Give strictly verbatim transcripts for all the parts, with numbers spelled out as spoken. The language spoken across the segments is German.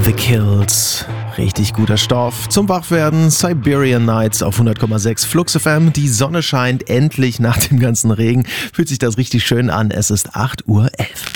The Kills. Richtig guter Stoff. Zum Wachwerden Siberian Nights auf hundert Komma sechs Flux F M. Die Sonne scheint endlich nach dem ganzen Regen. Fühlt sich das richtig schön an. Es ist acht Uhr elf.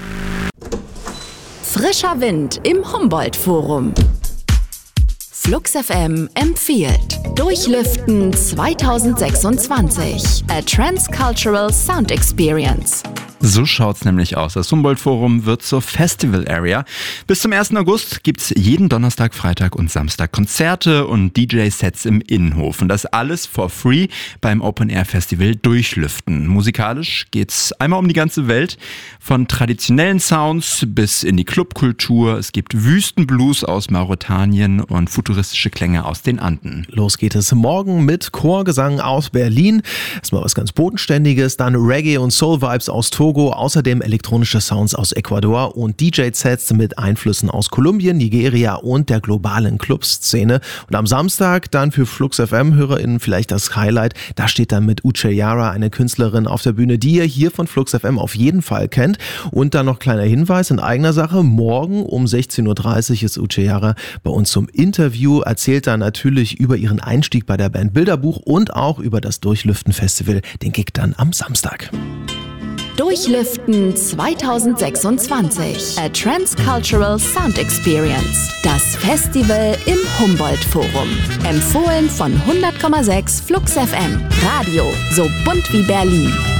Frischer Wind im Humboldt-Forum. Flux F M empfiehlt Durchlüften zwanzig sechsundzwanzig. A Transcultural Sound Experience. So schaut's nämlich aus. Das Humboldt-Forum wird zur Festival Area. Bis zum ersten August gibt's jeden Donnerstag, Freitag und Samstag Konzerte und D J-Sets im Innenhof. Und das alles for free beim Open-Air-Festival Durchlüften. Musikalisch geht's einmal um die ganze Welt. Von traditionellen Sounds bis in die Clubkultur. Es gibt Wüstenblues aus Mauretanien und futuristische Klänge aus den Anden. Los geht es morgen mit Chorgesang aus Berlin. Erstmal was ganz Bodenständiges, dann Reggae und Soul-Vibes aus Togo. Außerdem elektronische Sounds aus Ecuador und D J-Sets mit Einflüssen aus Kolumbien, Nigeria und der globalen Clubszene. Und am Samstag dann für Flux F M-HörerInnen vielleicht das Highlight. Da steht dann mit Uche Yara eine Künstlerin auf der Bühne, die ihr hier von Flux F M auf jeden Fall kennt. Und dann noch kleiner Hinweis in eigener Sache. Morgen um sechzehn Uhr dreißig ist Uche Yara bei uns zum Interview. Erzählt dann natürlich über ihren Einstieg bei der Band Bilderbuch und auch über das Durchlüften-Festival. Den Gig dann am Samstag. Durchlüften zwanzig sechsundzwanzig. A Transcultural Sound Experience. Das Festival im Humboldt-Forum. Empfohlen von hundert Komma sechs Flux F M. Radio so bunt wie Berlin.